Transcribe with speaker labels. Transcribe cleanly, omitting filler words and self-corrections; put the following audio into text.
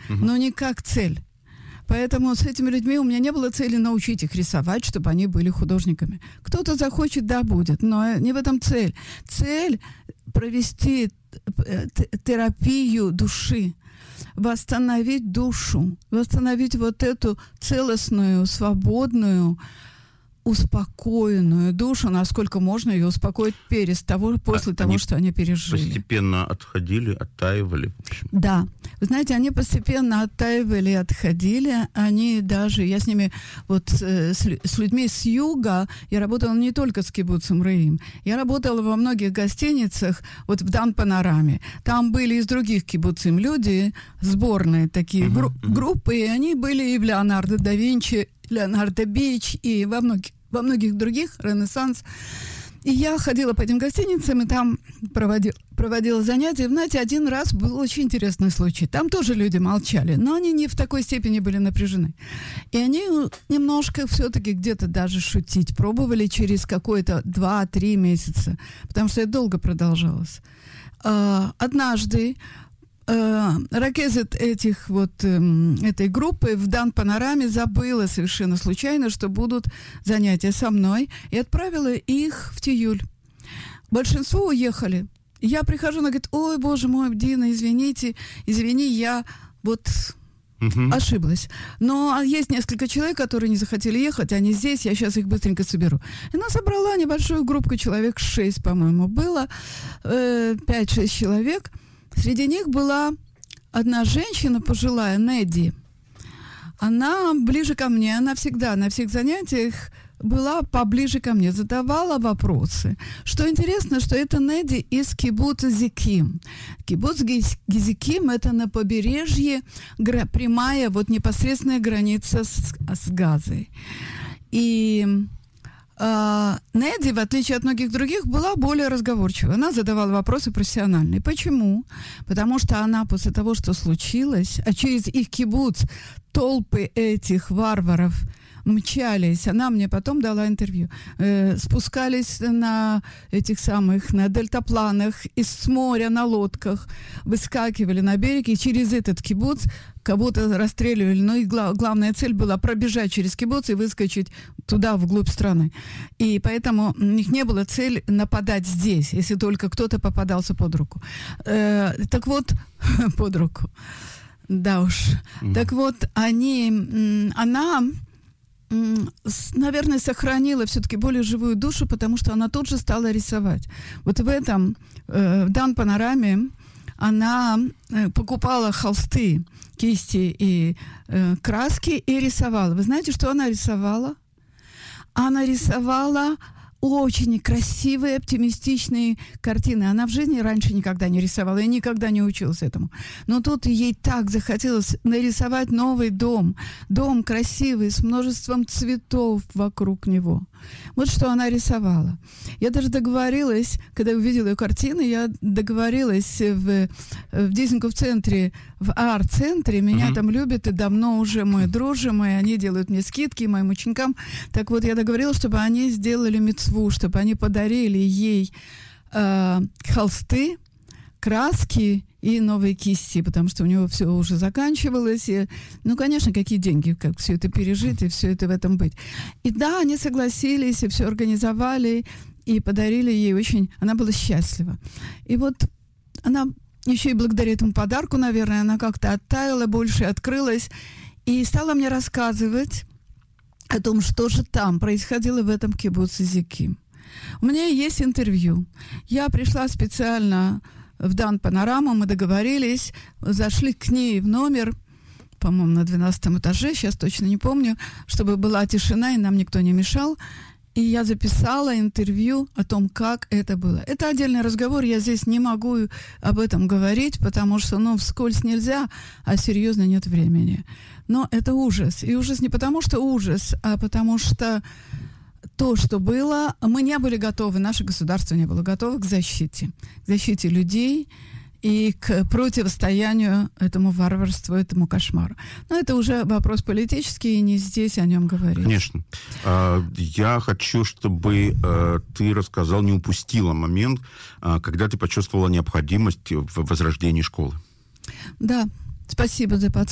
Speaker 1: но не как цель. Поэтому с этими людьми у меня не было цели научить их рисовать, чтобы они были художниками. Кто-то захочет, да, будет, но не в этом цель. Цель провести терапию души, восстановить душу, восстановить вот эту целостную, свободную, успокоенную душу, насколько можно ее успокоить после того, что они пережили.
Speaker 2: Постепенно отходили, оттаивали? В общем.
Speaker 1: Да. Вы знаете, они постепенно оттаивали, отходили. Они даже, я с ними, с людьми с юга, я работала не только с кибуцем Реим, я работала во многих гостиницах, в Дан-Панораме. Там были из других кибуцим люди, сборные такие группы, и они были и в Леонардо да Винчи, Леонардо Бич и во многих других, Ренессанс. И я ходила по этим гостиницам и там проводила занятия. Знаете, один раз был очень интересный случай. Там тоже люди молчали, но они не в такой степени были напряжены. И они немножко все-таки где-то даже шутить пробовали через какое-то 2-3 месяца, потому что это долго продолжалось. Однажды ракезет этой группы в Дан-Панораме забыла совершенно случайно, что будут занятия со мной, и отправила их в Тиюль. Большинство уехали. Я прихожу, она говорит: ой, боже мой, Дина, извини, я ошиблась. Но есть несколько человек, которые не захотели ехать, они здесь, я сейчас их быстренько соберу. И она собрала небольшую группу, человек 6, по-моему, было, 5-6 человек. Среди них была одна женщина пожилая, Неди. Она ближе ко мне, она всегда на всех занятиях была поближе ко мне, задавала вопросы. Что интересно, что это Неди из кибуца Зиким. Кибуц Зиким — это на побережье, прямая, непосредственная граница с Газой. И Неди, в отличие от многих других, была более разговорчивой. Она задавала вопросы профессиональные. Почему? Потому что она после того, что случилось, а через их кибуц толпы этих варваров мчались, она мне потом дала интервью, спускались на на дельтапланах из моря на лодках, выскакивали на берег, и через этот кибуц кого-то расстреливали. Но их главная цель была пробежать через кибуц и выскочить туда, вглубь страны. И поэтому у них не было цели нападать здесь, если только кто-то попадался под руку. Под руку. Да уж. Так вот, она, наверное, сохранила все-таки более живую душу, потому что она тут же стала рисовать. В этом, в Дан-Панораме, она покупала холсты, кисти и краски и рисовала. Вы знаете, что она рисовала? Она рисовала очень красивые, оптимистичные картины. Она в жизни раньше никогда не рисовала и никогда не училась этому. Но тут ей так захотелось нарисовать новый дом. Дом красивый, с множеством цветов вокруг него. Вот что она рисовала. Я даже договорилась, когда увидела ее картины, я договорилась в Дизингоф-центре, в арт-центре. Меня там любят и давно уже мои дружи, они делают мне скидки моим ученикам. Так вот, я договорилась, чтобы они сделали мицву, чтобы они подарили ей холсты, краски и новые кисти, потому что у него все уже заканчивалось. И, конечно, какие деньги, как все это пережить и все это в этом быть. И да, они согласились, и все организовали, и подарили ей очень... Она была счастлива. И она еще и благодаря этому подарку, наверное, она как-то оттаяла больше, открылась, и стала мне рассказывать о том, что же там происходило в этом кибуце Зиким. У меня есть интервью. Я пришла специально в Дан-Панораму, мы договорились, зашли к ней в номер, по-моему, на 12 этаже, сейчас точно не помню, чтобы была тишина и нам никто не мешал. И я записала интервью о том, как это было. Это отдельный разговор, я здесь не могу об этом говорить, потому что, вскользь нельзя, а серьезно нет времени. Но это ужас. И ужас не потому, что ужас, а потому что то, что было, мы не были готовы, наше государство не было готово к защите людей и к противостоянию этому варварству, этому кошмару. Но это уже вопрос политический, и не здесь о нем говорить.
Speaker 2: Конечно. Я хочу, чтобы ты рассказал, не упустила момент, когда ты почувствовала необходимость в возрождении школы.
Speaker 1: Да, спасибо за подсказку.